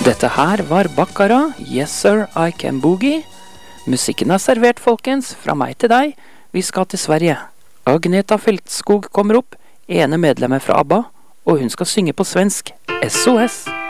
Dette her var Baccara, Yes Sir, I Can Boogie. Musikken er servert, folkens, fra meg til deg. Vi skal til Sverige. Agneta Fältskog kommer opp, ene medlemmet fra ABBA, og hun skal synge på svensk SOS.